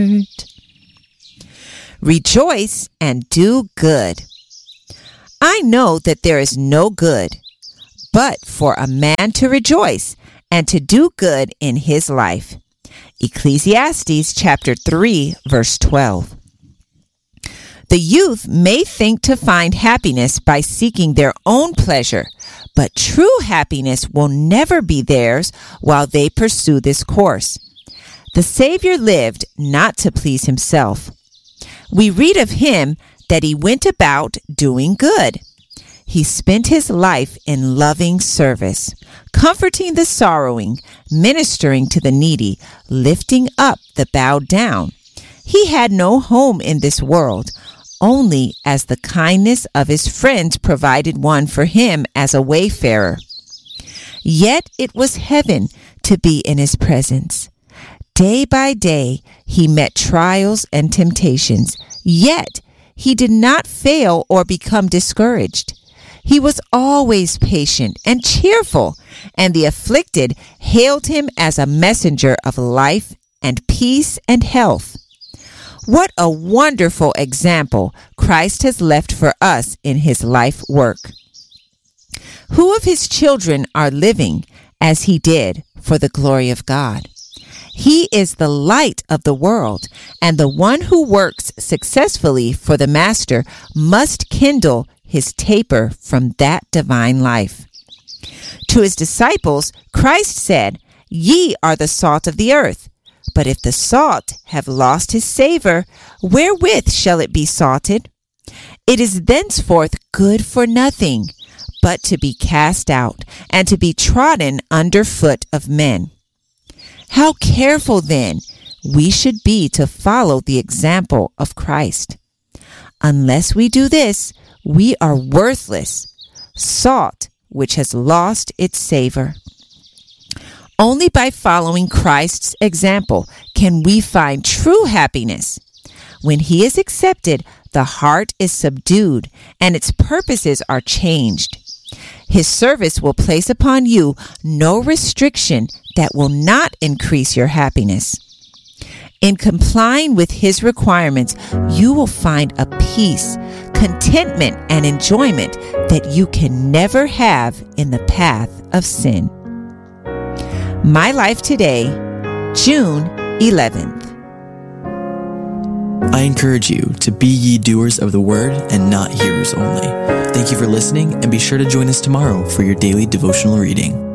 Rejoice and do good. I know that there is no good but for a man to rejoice and to do good in his life. Ecclesiastes chapter 3, verse 12. The youth may think to find happiness by seeking their own pleasure, but true happiness will never be theirs while they pursue this course. The Savior lived not to please himself. We read of him that he went about doing good. He spent his life in loving service, comforting the sorrowing, ministering to the needy, lifting up the bowed down. He had no home in this world, only as the kindness of his friends provided one for him as a wayfarer. Yet it was heaven to be in his presence. Day by day he met trials and temptations, yet he did not fail or become discouraged. He was always patient and cheerful, and the afflicted hailed him as a messenger of life and peace and health. What a wonderful example Christ has left for us in his life work. Who of his children are living as he did for the glory of God? He is the light of the world, and the one who works successfully for the Master must kindle his taper from that divine life. To his disciples, Christ said, "Ye are the salt of the earth. But if the salt have lost his savor, wherewith shall it be salted? It is thenceforth good for nothing, but to be cast out, and to be trodden under foot of men." How careful, then, we should be to follow the example of Christ. Unless we do this, we are worthless, salt which has lost its savor. Only by following Christ's example can we find true happiness. When he is accepted, the heart is subdued and its purposes are changed. His service will place upon you no restriction that will not increase your happiness. In complying with his requirements, you will find a peace, contentment, and enjoyment that you can never have in the path of sin. My Life Today, June 11th. I encourage you to be ye doers of the word and not hearers only. Thank you for listening, and be sure to join us tomorrow for your daily devotional reading.